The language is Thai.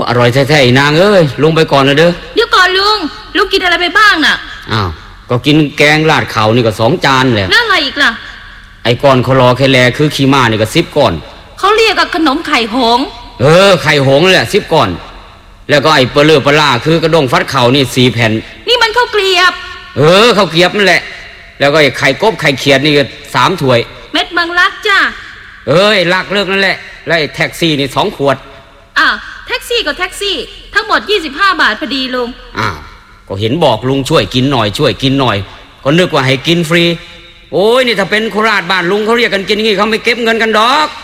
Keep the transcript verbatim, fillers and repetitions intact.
อร่อยแท้ๆนางเอ้ยลงไปก่อนนะเด้อเดี๋ยวก่อนลุงลุงกินอะไรไปบ้างน่ะอ้าวก็กินแกงราดเข่านี่ก็สองจานแหละแล้วอะไรอีกล่ะไอ้ก้อนคลอแคแลคือขี้ม้านี่ก็สิบก้อนเขาเรียกกับขนมไข่หงเออไข่หงแหละสิบก้อนแล้วก็ไอ้เปลือกปลาคือกระด้งฟัดเข่านี่สี่แผ่นนี่มันข้าวเกลียบเออข้าวเกลียบนั่นแหละแล้วก็ไอ้ไข่กบไข่เขียดนี่ก็สามถ้วยเม็ดมังลักจ้าเอ้ยลักเลิกนั่นแหละแล้วไอ้แท็กซี่นี่สองขวดอ่ะแท็กซี่กับแท็กซี่ทั้งหมดยี่สิบห้าบาทพอดีลุงอ้าวก็เห็นบอกลุงช่วยกินหน่อยช่วยกินหน่อยก็นึกว่าให้กินฟรีโอ้ยนี่ถ้าเป็นโคราชบ้านลุงเขาเรียกกันกินอย่างงี้เขาไม่เก็บเงินกันดอก